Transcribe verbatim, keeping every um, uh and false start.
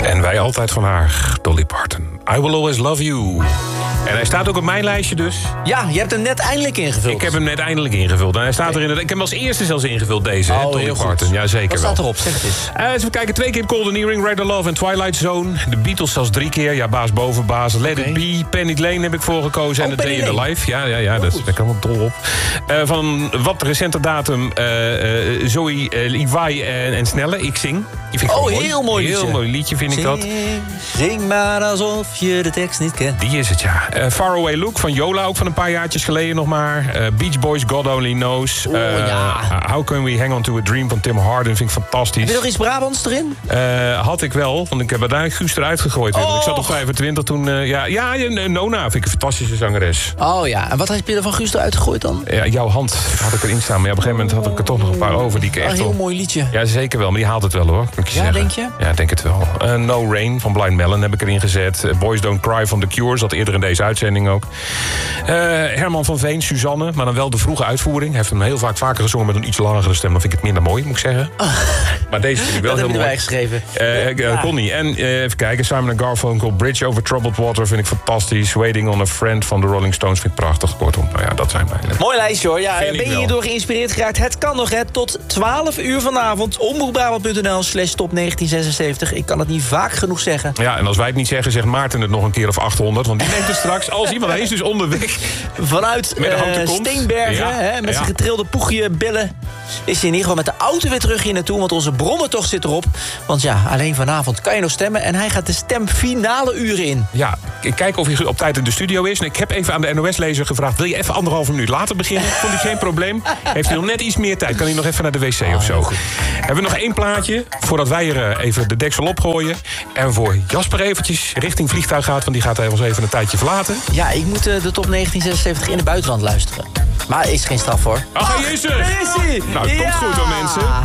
En wij altijd van haar, Dolly Parton. I Will Always Love You. En hij staat ook op mijn lijstje dus. Ja, je hebt hem net eindelijk ingevuld. Ik heb hem net eindelijk ingevuld. En hij staat erin. Ik heb hem als eerste zelfs ingevuld, deze. Oh, hè, Dolly heel Parton. goed. Ja, zeker Wat wel. staat erop? Zeg het eens. Uh, eens even kijken. Twee keer Golden Earring, Regular Love en Twilight Zone. De Beatles zelfs drie keer. Ja, baas boven baas. Let Okay. It Be. Penny Lane heb ik voor gekozen. Oh, en The Day in Penny the Lane. Life. Ja, ja, ja. Daar ben ik allemaal dol op. Uh, van wat recente datum. Uh, uh, Zoe uh, Levi en, en Snelle. Ik zing. Die vind ik Oh, gewoon heel mooi liedje. Heel mooi liedje vind ik dat. Zing, zing maar alsof je de tekst niet kent. Die is het, ja. Uh, Far Away Look van Yola, ook van een paar jaartjes geleden nog maar. Uh, Beach Boys, God Only Knows. Oh, Uh, ja. How Can We Hang On To A Dream van Tim Harden vind ik fantastisch. Heb je nog iets Brabants erin? Uh, had ik wel, want ik heb uiteindelijk Guus eruit gegooid. Oh. Ik zat op vijfentwintig toen. Uh, ja, ja, Nona vind ik een fantastische zangeres. Oh ja, en wat heb je er van Guus eruit gegooid dan? Ja, jouw hand had ik erin staan. Maar ja, op een gegeven moment had ik er toch nog een paar over die ik Een echt heel wel... mooi liedje. Ja, zeker wel, maar die haalt het wel hoor. Kan ik je Ja, zeggen. denk je? Ja, ik denk het wel. Uh, No Rain van Blind Melon heb ik erin gezet. Uh, Boys Don't Cry van The Cure, zat eerder in deze uitzending ook. Uh, Herman van Veen, Suzanne, maar dan wel de vroege uitvoering. Hij heeft hem heel vaak vaker gezongen met een iets langere stem. Dan vind ik het minder mooi, moet ik zeggen. Oh. Maar deze vind ik wel Dat heel heb je mooi. erbij geschreven. Uh, uh, Ja. Connie. En uh, even kijken, Simon en Garfunkel, Bridge Over Troubled Water vind ik fantastisch. Waiting on a Friend van de Rolling Stones vind ik prachtig. Kortom, nou ja, dat zijn mijn... Mooi lijstje hoor. Ja, Vind ben ik je wel. hierdoor geïnspireerd geraakt? Het kan nog, hè. Tot twaalf uur vanavond. omroepbrabant.nl slash top negentien zesenzeventig. Ik kan het niet vaak genoeg zeggen. Ja, en als wij het niet zeggen, zegt Maarten het nog een keer of achthonderd. Want die neemt het straks, als iemand, hij is dus onderweg. Vanuit Met de uh, houten kont. Steenbergen, Ja, hè, met ja. zijn getrilde poegje billen... is hij in ieder geval met de auto weer terug hier naartoe... want onze brommentocht zit erop. Want ja, alleen vanavond kan je nog stemmen... en hij gaat de stemfinale uren in. Ja, ik kijk of hij op tijd in de studio is. En ik heb even aan de N O S-lezer gevraagd... wil je even anderhalve minuut later beginnen? Vond hij geen probleem. Heeft hij nog net iets meer tijd? Kan hij nog even naar de wc Oh, of zo? Hebben we nog één plaatje voordat wij er uh, even de deksel opgooien. En voor Jasper eventjes richting vliegtuig gaat... want die gaat ons even een tijdje verlaten. Ja, ik moet uh, de top negentien zesenzeventig in het buitenland luisteren. Maar is geen straf hoor. Ach, hij is er! Daar is hij! Nou, het komt Ja! goed hoor, mensen.